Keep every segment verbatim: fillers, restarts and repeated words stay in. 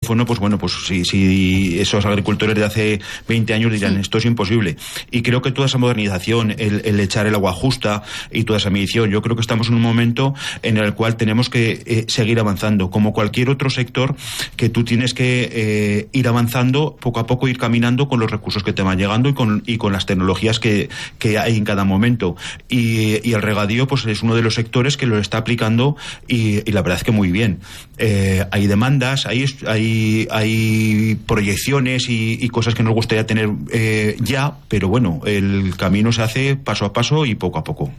teléfono, pues bueno, pues si, si esos agricultores de hace veinte años dirán, sí, esto es imposible. Y creo que toda esa modernización, el, el echar el agua justa y toda esa medición, yo creo que estamos en un momento en el cual tenemos que eh, seguir avanzando. Como cualquier otro sector, que tú tienes que eh, ir avanzando poco a poco, ir caminando con los recursos que te van llegando y con, y con las tecnologías que, que hay en cada momento. Y, y el regadío pues es uno de los sectores que lo está aplicando y, y la verdad es que muy bien. Eh, hay demandas, hay, hay, hay proyecciones y, y cosas que nos gustaría tener eh, ya, pero bueno, el camino se hace paso a paso y poco a poco.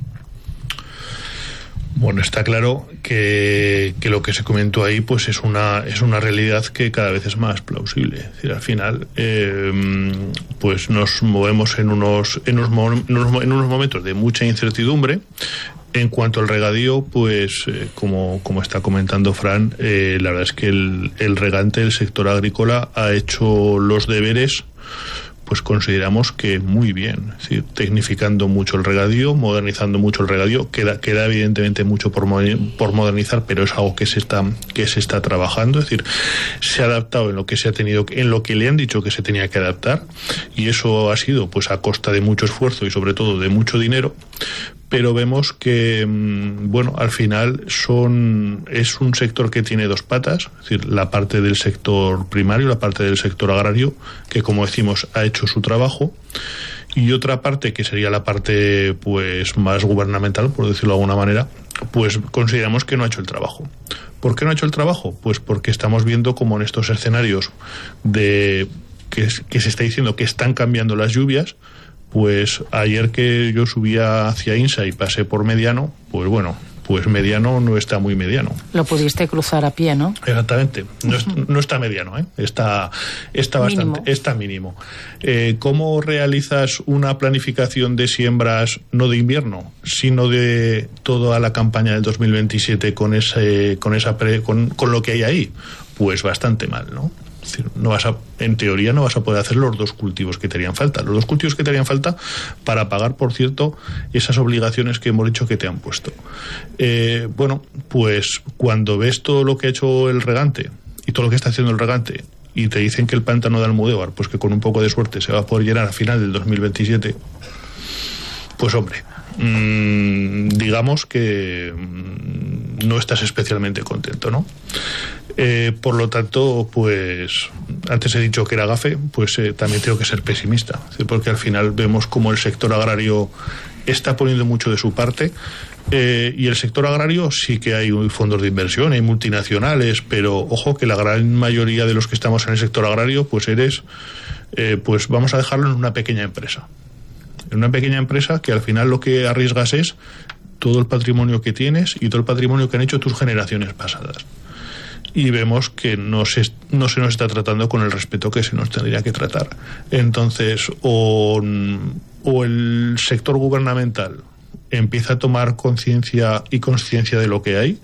Bueno, está claro que, que lo que se comentó ahí pues es una es una realidad que cada vez es más plausible. Es decir, al final eh, pues nos movemos en unos, en unos en unos en unos momentos de mucha incertidumbre. En cuanto al regadío, pues eh, como, como está comentando Fran, eh, la verdad es que el, el regante del sector agrícola ha hecho los deberes, pues consideramos que muy bien, es decir, tecnificando mucho el regadío, modernizando mucho el regadío, queda, queda evidentemente mucho por, por modernizar, pero es algo que se está, que se está trabajando, es decir, se ha adaptado en lo que se ha tenido, en lo que le han dicho que se tenía que adaptar, y eso ha sido pues a costa de mucho esfuerzo y sobre todo de mucho dinero. Pero vemos que, bueno, al final son es un sector que tiene dos patas, es decir, la parte del sector primario, la parte del sector agrario, que como decimos ha hecho su trabajo, y otra parte que sería la parte pues más gubernamental, por decirlo de alguna manera, pues consideramos que no ha hecho el trabajo. ¿Por qué no ha hecho el trabajo? Pues porque estamos viendo como en estos escenarios de que, que se está diciendo que están cambiando las lluvias. Pues ayer que yo subía hacia Insa y pasé por Mediano, pues bueno, pues Mediano no está muy mediano. Lo pudiste cruzar a pie, ¿no? Exactamente, no, es, no está mediano, ¿eh? está, está bastante, mínimo. está mínimo. Eh, ¿Cómo realizas una planificación de siembras, no de invierno, sino de toda la campaña del dos mil veintisiete con ese, con esa pre, con, con lo que hay ahí? Pues bastante mal, ¿no? Es decir, no vas a, en teoría no vas a poder hacer los dos cultivos que te harían falta. Los dos cultivos que te harían falta para pagar, por cierto, esas obligaciones que hemos dicho que te han puesto. Eh, bueno, pues cuando ves todo lo que ha hecho el regante y todo lo que está haciendo el regante y te dicen que el pantano de Almudévar, pues que con un poco de suerte se va a poder llenar a final del dos mil veintisiete, pues hombre, mmm, digamos que mmm, no estás especialmente contento, ¿no? Eh, por lo tanto, pues antes he dicho que era gafe, pues eh, también tengo que ser pesimista, porque al final vemos como el sector agrario está poniendo mucho de su parte, eh, y el sector agrario sí que hay fondos de inversión, hay multinacionales, pero ojo que la gran mayoría de los que estamos en el sector agrario, pues eres, eh, pues vamos a dejarlo en una pequeña empresa, en una pequeña empresa que al final lo que arriesgas es todo el patrimonio que tienes y todo el patrimonio que han hecho tus generaciones pasadas. Y vemos que no se, no se nos está tratando con el respeto que se nos tendría que tratar. Entonces, o, o el sector gubernamental empieza a tomar conciencia y consciencia de lo que hay,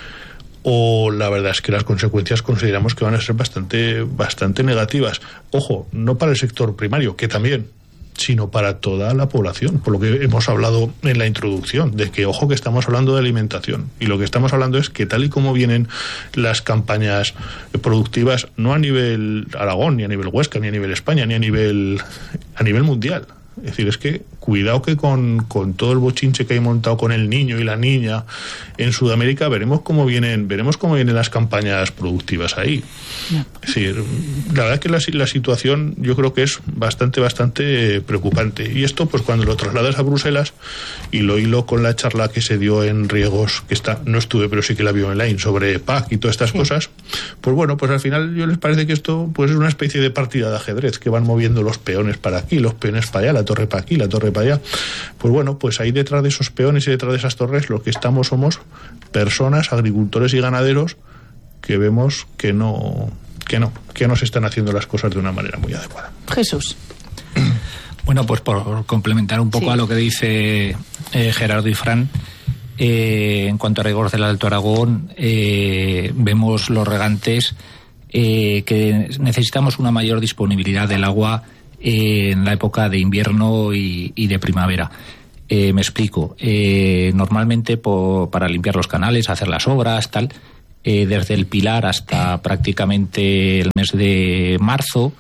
o la verdad es que las consecuencias consideramos que van a ser bastante, bastante negativas. Ojo, no para el sector primario, que también, sino para toda la población, por lo que hemos hablado en la introducción, de que ojo que estamos hablando de alimentación, y lo que estamos hablando es que tal y como vienen las campañas productivas, no a nivel Aragón, ni a nivel Huesca, ni a nivel España, ni a nivel a nivel mundial. Es decir, es que cuidado que con, con todo el bochinche que hay montado con el niño y la niña en Sudamérica, veremos cómo vienen, veremos cómo vienen las campañas productivas ahí. Yeah. Es decir, la verdad que la, la situación yo creo que es bastante, bastante preocupante. Y esto, pues cuando lo trasladas a Bruselas y lo hilo con la charla que se dio en Riegos, que está, no estuve, pero sí que la vi online, sobre P A C y todas estas sí. cosas, pues bueno, pues al final yo les parece que esto pues es una especie de partida de ajedrez, que van moviendo los peones para aquí, los peones para allá, la torre para aquí, la torre para allá. Pues bueno, pues ahí detrás de esos peones y detrás de esas torres lo que estamos somos personas, agricultores y ganaderos que vemos que no, que no, que no se están haciendo las cosas de una manera muy adecuada. Jesús. Bueno, pues por complementar un poco sí. a lo que dice eh, Gerardo y Fran, eh, en cuanto a rigor del Alto Aragón, eh, vemos los regantes eh, que necesitamos una mayor disponibilidad del agua en la época de invierno y, y de primavera. Eh, me explico. Eh, normalmente por, para limpiar los canales, hacer las obras, tal, eh, desde el Pilar hasta prácticamente el mes de marzo,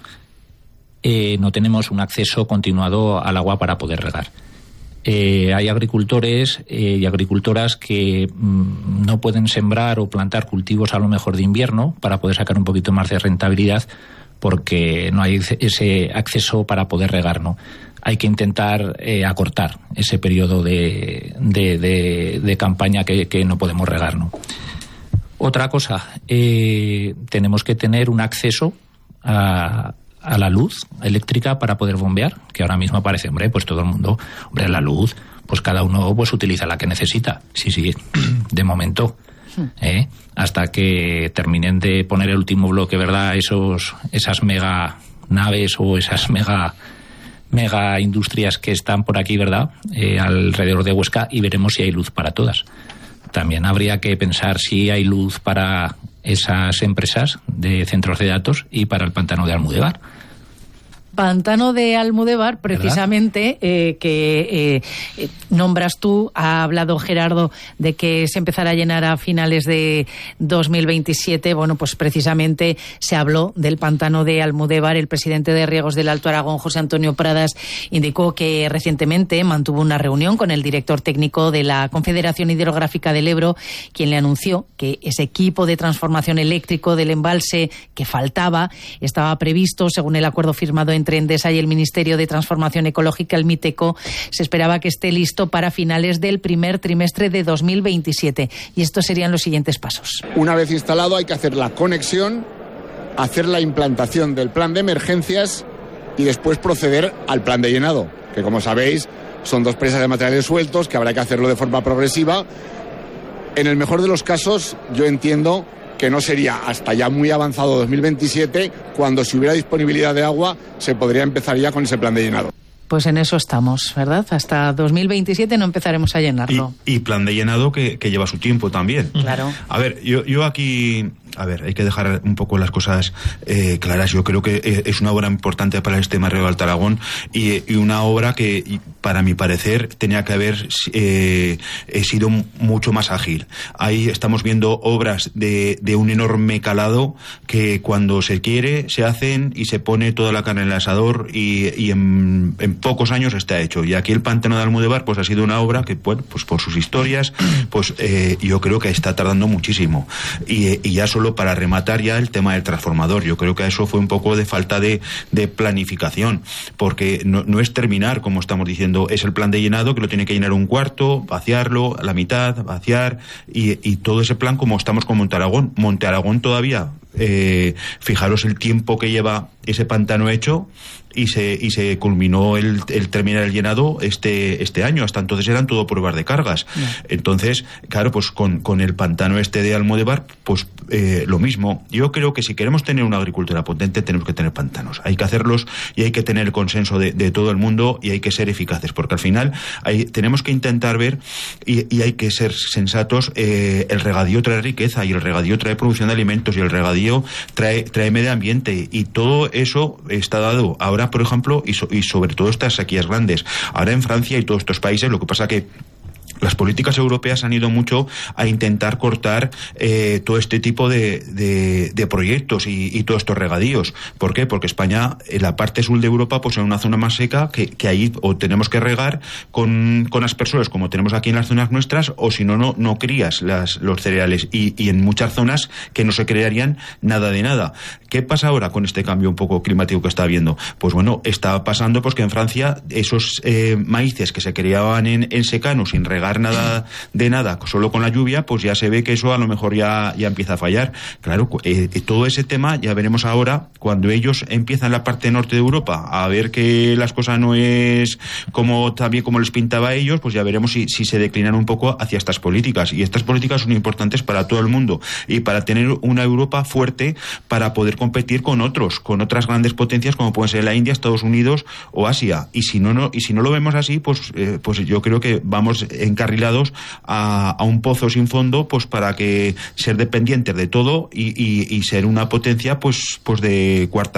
eh, no tenemos un acceso continuado al agua para poder regar. Eh, hay agricultores eh, y agricultoras que mmm, no pueden sembrar o plantar cultivos a lo mejor de invierno para poder sacar un poquito más de rentabilidad, porque no hay ese acceso para poder regar, ¿no? Hay que intentar eh, acortar ese periodo de, de, de, de campaña que, que no podemos regar, ¿no? Otra cosa, eh, tenemos que tener un acceso a, a la luz eléctrica para poder bombear, que ahora mismo parece, hombre, pues todo el mundo, hombre, la luz, pues cada uno pues utiliza la que necesita. Sí, sí, de momento. ¿Eh? Hasta que terminen de poner el último bloque, ¿verdad? Esos, esas mega naves o esas mega mega industrias que están por aquí, ¿verdad? Eh, alrededor de Huesca, y veremos si hay luz para todas. También habría que pensar si hay luz para esas empresas de centros de datos y para el pantano de Almudévar. Pantano de Almudévar, precisamente, eh, que eh, nombras tú, ha hablado Gerardo de que se empezará a llenar a finales de dos mil veintisiete. Bueno, pues precisamente se habló del pantano de Almudévar. El presidente de Riegos del Alto Aragón, José Antonio Pradas, indicó que recientemente mantuvo una reunión con el director técnico de la Confederación Hidrográfica del Ebro, quien le anunció que ese equipo de transformación eléctrico del embalse que faltaba estaba previsto, según el acuerdo firmado en entre Endesa y el Ministerio de Transformación Ecológica, el MITECO. Se esperaba que esté listo para finales del primer trimestre de dos mil veintisiete. Y estos serían los siguientes pasos. Una vez instalado, hay que hacer la conexión, hacer la implantación del plan de emergencias y después proceder al plan de llenado, que, como sabéis, son dos presas de materiales sueltos que habrá que hacerlo de forma progresiva. En el mejor de los casos, yo entiendo que no sería hasta ya muy avanzado dos mil veintisiete, cuando, si hubiera disponibilidad de agua, se podría empezar ya con ese plan de llenado. Pues en eso estamos, ¿verdad? Hasta dos mil veintisiete no empezaremos a llenarlo. Y, y plan de llenado que, que lleva su tiempo también. Claro. A ver, yo, yo aquí... A ver, hay que dejar un poco las cosas eh, claras. Yo creo que es una obra importante para el sistema Río de Alto Aragón y, y una obra que, para mi parecer, tenía que haber eh, sido mucho más ágil. Ahí estamos viendo obras de, de un enorme calado que, cuando se quiere, se hacen y se pone toda la carne en el asador, y, y en, en pocos años está hecho. Y aquí el pantano de Almudévar pues ha sido una obra que, bueno, pues por sus historias, pues eh, yo creo que está tardando muchísimo. Y, y ya solo para rematar ya el tema del transformador, yo creo que eso fue un poco de falta de, de planificación, porque no, no es terminar, como estamos diciendo, es el plan de llenado, que lo tiene que llenar un cuarto, vaciarlo, a la mitad, vaciar, y, y todo ese plan, como estamos con Monte Aragón. Monte Aragón todavía, eh, fijaros el tiempo que lleva ese pantano hecho, y se y se culminó el, el terminar el llenado este este año. Hasta entonces eran todo pruebas de cargas. Yeah. Entonces, claro, pues con, con el pantano este de Almudévar, pues eh, lo mismo. Yo creo que si queremos tener una agricultura potente, tenemos que tener pantanos. Hay que hacerlos, y hay que tener el consenso de, de todo el mundo, y hay que ser eficaces, porque al final hay, tenemos que intentar ver, y, y hay que ser sensatos. Eh, el regadío trae riqueza, y el regadío trae producción de alimentos, y el regadío trae, trae medio ambiente, y todo eso está dado. Ahora, por ejemplo, y, so, y sobre todo estas sequías grandes. Ahora en Francia y todos estos países, lo que pasa que las políticas europeas han ido mucho a intentar cortar eh, todo este tipo de, de, de proyectos y, y todos estos regadíos. ¿Por qué? Porque España, en la parte sur de Europa, pues en una zona más seca, que, que ahí o tenemos que regar con, con aspersores, como tenemos aquí en las zonas nuestras, o si no, no, no crías las, los cereales. Y, y en muchas zonas que no se crearían nada de nada. ¿Qué pasa ahora con este cambio un poco climático que está habiendo? Pues bueno, está pasando pues que en Francia esos eh, maíces que se criaban en, en secano, sin regar nada de nada, solo con la lluvia, pues ya se ve que eso a lo mejor ya, ya empieza a fallar. Claro, eh, todo ese tema ya veremos ahora, cuando ellos empiezan la parte norte de Europa a ver que las cosas no es como también como les pintaba a ellos, pues ya veremos si, si se declinan un poco hacia estas políticas. Y estas políticas son importantes para todo el mundo, y para tener una Europa fuerte, para poder competir con otros, con otras grandes potencias como pueden ser la India, Estados Unidos o Asia. Y si no, no, y si no lo vemos así, pues, eh, pues yo creo que vamos encarrilados a, a un pozo sin fondo, pues para que ser dependientes de todo y, y, y ser una potencia pues, pues de cuarta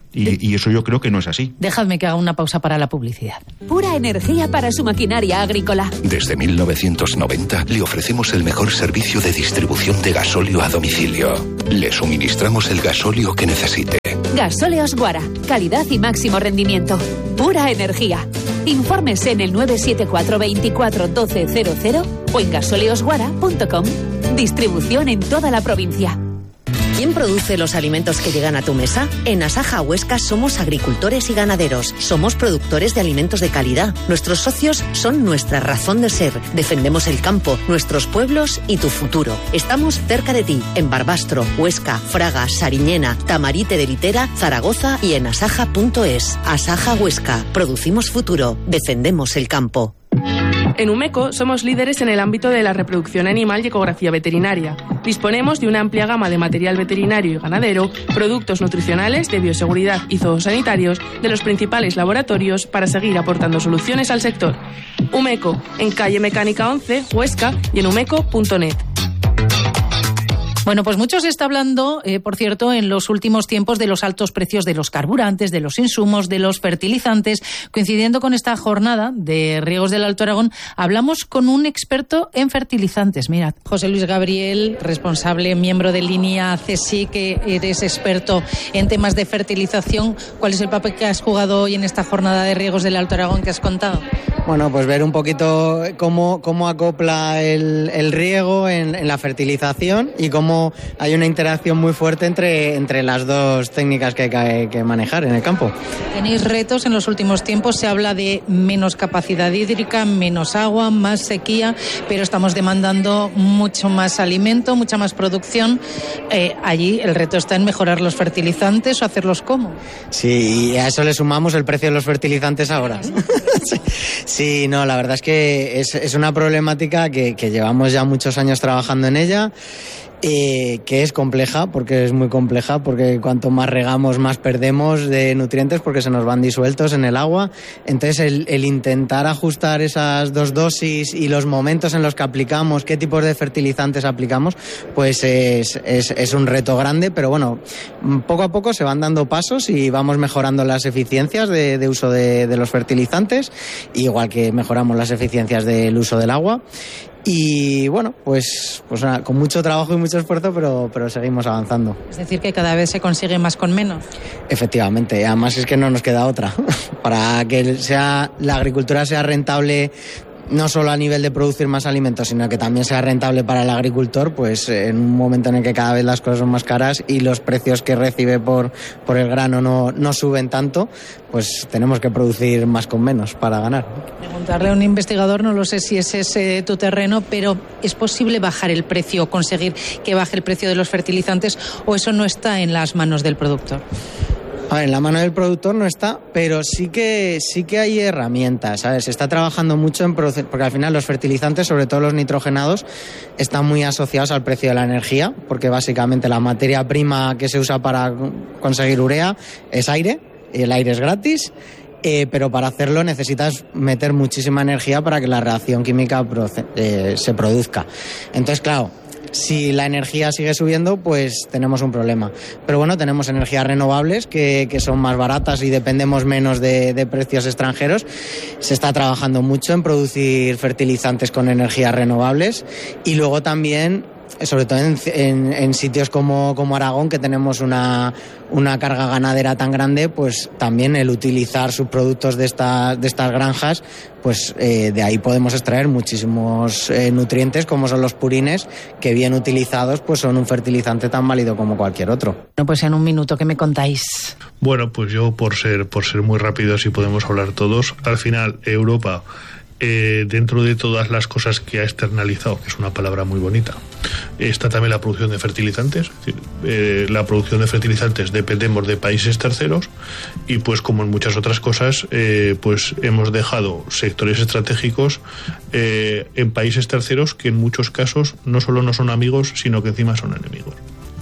Y, y eso yo creo que no es así. Dejadme que haga una pausa para la publicidad. Pura energía para su maquinaria agrícola. Desde mil novecientos noventa le ofrecemos el mejor servicio de distribución de gasóleo a domicilio. Le suministramos el gasóleo que necesite. Gasóleos Guara. Calidad y máximo rendimiento. Pura energía. Infórmese en el nueve siete cuatro veinticuatro doce cero cero o en gasoleosguara punto com. Distribución en toda la provincia. ¿Quién produce los alimentos que llegan a tu mesa? En Asaja Huesca somos agricultores y ganaderos. Somos productores de alimentos de calidad. Nuestros socios son nuestra razón de ser. Defendemos el campo, nuestros pueblos y tu futuro. Estamos cerca de ti, en Barbastro, Huesca, Fraga, Sariñena, Tamarite de Litera, Zaragoza y en asaja punto es. Asaja Huesca. Producimos futuro. Defendemos el campo. En Umeco somos líderes en el ámbito de la reproducción animal y ecografía veterinaria. Disponemos de una amplia gama de material veterinario y ganadero, productos nutricionales, de bioseguridad y zoosanitarios de los principales laboratorios para seguir aportando soluciones al sector. Umeco, en calle Mecánica once, Huesca y en umeco punto net. Bueno, pues mucho se está hablando, eh, por cierto, en los últimos tiempos de los altos precios de los carburantes, de los insumos, de los fertilizantes. Coincidiendo con esta jornada de Riegos del Alto Aragón, hablamos con un experto en fertilizantes. Mirad, José Luis Gabriel, responsable, miembro de Línea C S I, que eres experto en temas de fertilización. ¿Cuál es el papel que has jugado hoy en esta jornada de Riegos del Alto Aragón que has contado? Bueno, pues ver un poquito cómo, cómo acopla el, el riego en, en la fertilización y cómo hay una interacción muy fuerte entre, entre las dos técnicas que hay que, que manejar en el campo. Tenéis retos en los últimos tiempos, se habla de menos capacidad hídrica, menos agua, más sequía, pero estamos demandando mucho más alimento, mucha más producción. Eh, allí el reto está en mejorar los fertilizantes o hacerlos como. Sí, y a eso le sumamos el precio de los fertilizantes ahora. sí, sí, no, la verdad es que es, es una problemática que, que llevamos ya muchos años trabajando en ella. Eh, que es compleja, porque es muy compleja, porque cuanto más regamos más perdemos de nutrientes porque se nos van disueltos en el agua. Entonces el, el intentar ajustar esas dos dosis y los momentos en los que aplicamos, qué tipos de fertilizantes aplicamos, pues es, es, es un reto grande, pero bueno, poco a poco se van dando pasos y vamos mejorando las eficiencias de, de uso de, de los fertilizantes, igual que mejoramos las eficiencias del uso del agua. Y bueno, pues, pues nada, con mucho trabajo y mucho esfuerzo, pero, pero seguimos avanzando. Es decir, que cada vez se consigue más con menos. Efectivamente, además es que no nos queda otra. Para que sea la agricultura sea rentable, no solo a nivel de producir más alimentos, sino que también sea rentable para el agricultor, pues en un momento en el que cada vez las cosas son más caras y los precios que recibe por, por el grano no, no suben tanto, pues tenemos que producir más con menos para ganar. Preguntarle a un investigador, no lo sé si es ese tu terreno, pero ¿es posible bajar el precio, conseguir que baje el precio de los fertilizantes, o eso no está en las manos del productor? A ver, en la mano del productor no está, pero sí que sí que hay herramientas, ¿sabes? Se está trabajando mucho en producir, porque al final los fertilizantes, sobre todo los nitrogenados, están muy asociados al precio de la energía, porque básicamente la materia prima que se usa para conseguir urea es aire, y el aire es gratis. Eh, pero para hacerlo necesitas meter muchísima energía para que la reacción química proce- eh, se produzca. Entonces, claro, si la energía sigue subiendo, pues tenemos un problema. Pero bueno, tenemos energías renovables que, que son más baratas y dependemos menos de, de precios extranjeros. Se está trabajando mucho en producir fertilizantes con energías renovables y luego también, sobre todo en, en, en sitios como, como Aragón, que tenemos una, una carga ganadera tan grande, pues también el utilizar subproductos de, esta, de estas granjas, pues eh, de ahí podemos extraer muchísimos eh, nutrientes, como son los purines, que bien utilizados pues son un fertilizante tan válido como cualquier otro. Bueno, pues en un minuto, ¿qué me contáis? Bueno, pues yo por ser, por ser muy rápido, así podemos hablar todos, al final Europa, Eh, dentro de todas las cosas que ha externalizado, que es una palabra muy bonita, está también la producción de fertilizantes. Es decir, eh, la producción de fertilizantes dependemos de países terceros y pues como en muchas otras cosas eh, pues hemos dejado sectores estratégicos eh, en países terceros que en muchos casos no solo no son amigos, sino que encima son enemigos.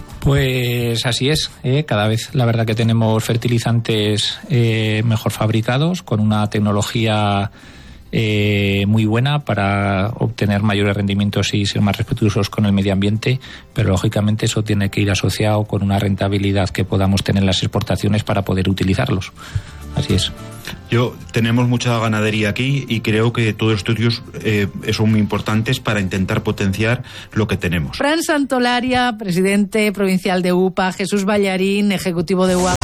Pues así es, ¿eh? Cada vez la verdad que tenemos fertilizantes eh, mejor fabricados, con una tecnología eh, muy buena para obtener mayores rendimientos y ser más respetuosos con el medio ambiente, pero lógicamente eso tiene que ir asociado con una rentabilidad que podamos tener en las exportaciones para poder utilizarlos. Así es. Yo tenemos mucha ganadería aquí y creo que todos los estudios eh, son muy importantes para intentar potenciar lo que tenemos. Fran Santolaria, presidente provincial de U P A, Jesús Ballarín, ejecutivo de U A